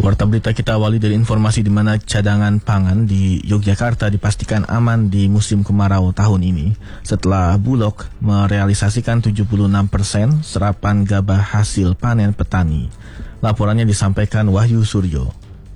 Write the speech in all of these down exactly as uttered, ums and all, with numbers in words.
Warta berita kita awali dari informasi di mana cadangan pangan di Yogyakarta dipastikan aman di musim kemarau tahun ini setelah Bulog merealisasikan tujuh puluh enam persen serapan gabah hasil panen petani. Laporannya disampaikan Wahyu Suryo.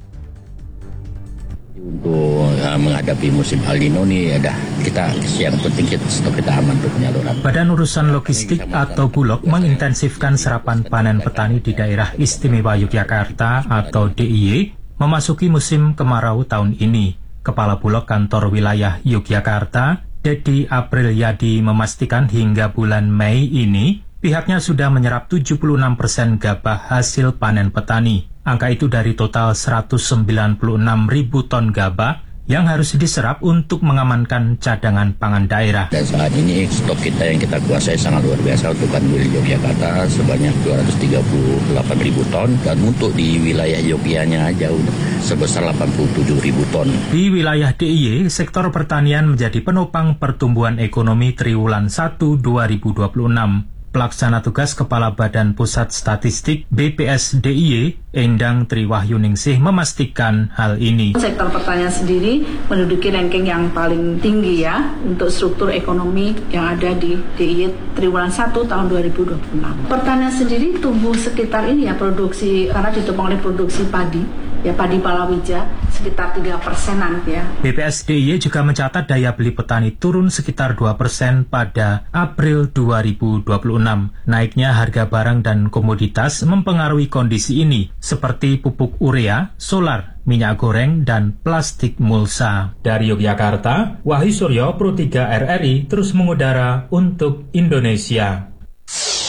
Untuk uh, menghadapi musim El Nino ini ada kita yang penting kita stok kita aman untuk penyaluran. Badan Urusan Logistik atau Bulog mengintensifkan serapan panen petani di daerah istimewa Yogyakarta atau D I Y memasuki musim kemarau tahun ini. Kepala Bulog Kantor Wilayah Yogyakarta, Dedi Aprilyadi memastikan hingga bulan Mei ini pihaknya sudah menyerap tujuh puluh enam persen gabah hasil panen petani. Angka itu dari total seratus sembilan puluh enam ribu ton gabah yang harus diserap untuk mengamankan cadangan pangan daerah. Dan saat ini stok kita yang kita kuasai sangat luar biasa untuk Kanwil Yogyakarta sebanyak dua ratus tiga puluh delapan ribu ton dan untuk di wilayah Yogyanya aja sebesar delapan puluh tujuh ribu ton. Di wilayah D I Y, sektor pertanian menjadi penopang pertumbuhan ekonomi triwulan satu dua ribu dua puluh enam. Pelaksana tugas Kepala Badan Pusat Statistik B P S D I Y, Endang Triwahyuningsih memastikan hal ini. Sektor pertanian sendiri menduduki ranking yang paling tinggi ya untuk struktur ekonomi yang ada di D I Y triwulan satu tahun dua ribu dua puluh enam. Pertanian sendiri tumbuh sekitar ini ya produksi karena ditopang oleh produksi padi. Ya padi palawija sekitar tiga persenan ya. B P S D I Y juga mencatat daya beli petani turun sekitar dua persen pada April dua ribu dua puluh enam. Naiknya harga barang dan komoditas mempengaruhi kondisi ini seperti pupuk urea, solar, minyak goreng, dan plastik mulsa. Dari Yogyakarta, Wahyu Suryo, Pro tiga R R I terus mengudara untuk Indonesia.